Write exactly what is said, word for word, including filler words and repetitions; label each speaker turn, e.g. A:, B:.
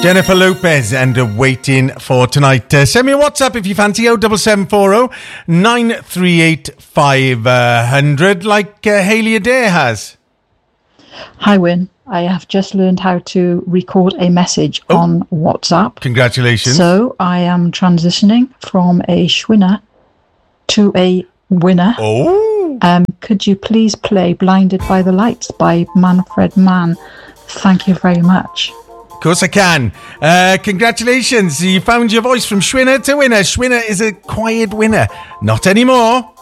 A: Jennifer Lopez and uh, Waiting for Tonight. Uh, send me a WhatsApp if you fancy. oh seven seven four oh nine three eight five hundred like uh, Hayley Adair has.
B: Hi, Wyn. I have just learned how to record a message oh. on WhatsApp.
A: Congratulations.
B: So I am transitioning from a Schwinner to a winner.
A: Oh.
B: Um, could you please play Blinded by the Lights by Manfred Mann? Thank you very much.
A: Of course I can. Uh, congratulations. You found your voice from Schwinner to winner. Schwinner is a quiet winner. Not anymore.